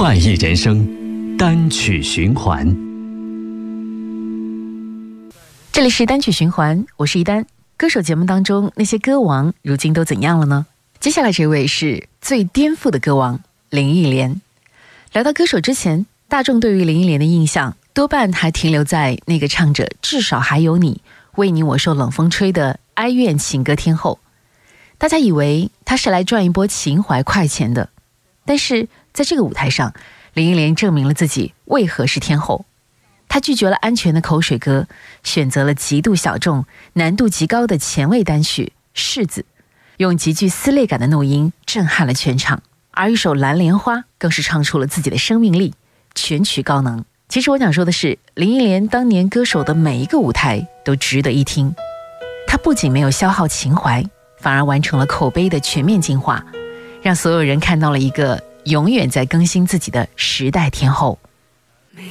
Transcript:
快意人生单曲循环。 这里是单曲循环，我是一丹。歌手节目当中那些歌王如今都怎样了呢？接下来这位是最颠覆的歌王林忆莲。聊到歌手之前，大众对于林忆莲的印象多半还停留在那个唱着至少还有你，为你我受冷风吹的哀怨情歌天后。大家以为她是来赚一波情怀快钱的，但是在这个舞台上，林忆莲证明了自己为何是天后。她拒绝了安全的口水歌，选择了极度小众、难度极高的前卫单曲《柿子》，用极具撕裂感的怒音震撼了全场。而一首《蓝莲花》更是唱出了自己的生命力，全曲高能。其实我想说的是，林忆莲当年歌手的每一个舞台都值得一听。她不仅没有消耗情怀，反而完成了口碑的全面进化，让所有人看到了一个永远在更新自己的时代天后。